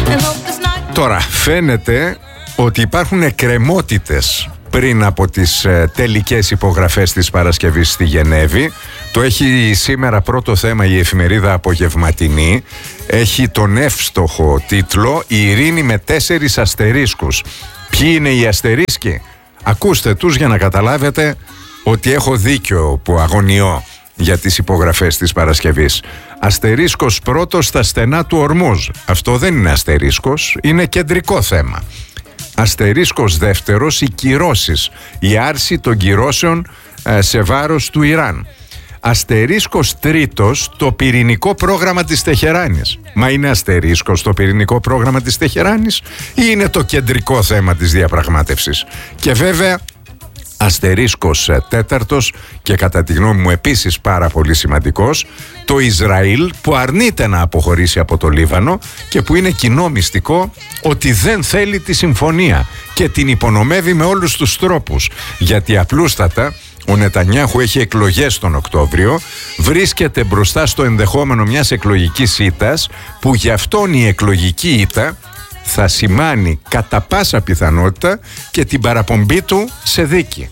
Τώρα φαίνεται ότι υπάρχουν εκκρεμότητες πριν από τις τελικές υπογραφές της Παρασκευής στη Γενέβη. Το έχει σήμερα πρώτο θέμα η εφημερίδα Απογευματινή. Έχει τον εύστοχο τίτλο «Η ειρήνη με 4 αστερίσκους». Ποιοι είναι οι αστερίσκοι? Ακούστε τους για να καταλάβετε ότι έχω δίκιο που αγωνιώ για τις υπογραφές της Παρασκευής. Αστερίσκος πρώτος στα στενά του Ορμούζ. Αυτό δεν είναι αστερίσκος, είναι κεντρικό θέμα. Αστερίσκος δεύτερος, οι κυρώσεις, η άρση των κυρώσεων σε βάρος του Ιράν. Αστερίσκος τρίτος, το πυρηνικό πρόγραμμα της Τεχεράνης. Μα είναι αστερίσκος το πυρηνικό πρόγραμμα της Τεχεράνης ή είναι το κεντρικό θέμα της διαπραγμάτευσης? Και βέβαια αστερίσκος τέταρτος και κατά τη γνώμη μου επίσης πάρα πολύ σημαντικός, το Ισραήλ που αρνείται να αποχωρήσει από το Λίβανο και που είναι κοινό μυστικό ότι δεν θέλει τη συμφωνία και την υπονομεύει με όλους τους τρόπους, γιατί απλούστατα ο Νετανιάχου έχει εκλογές τον Οκτώβριο, βρίσκεται μπροστά στο ενδεχόμενο μιας εκλογικής ήττας που γι' αυτόν η εκλογική ήττα θα σημάνει κατά πάσα πιθανότητα και την παραπομπή του σε δίκη.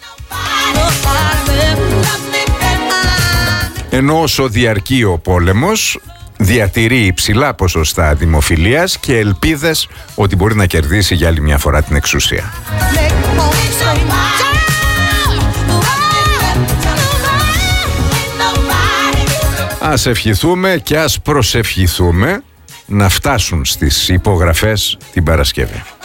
Ενώ όσο διαρκεί ο πόλεμος διατηρεί υψηλά ποσοστά δημοφιλίας και ελπίδες ότι μπορεί να κερδίσει για άλλη μια φορά την εξουσία. Ας ευχηθούμε και ας προσευχηθούμε να φτάσουν στις υπογραφές την Παρασκευή.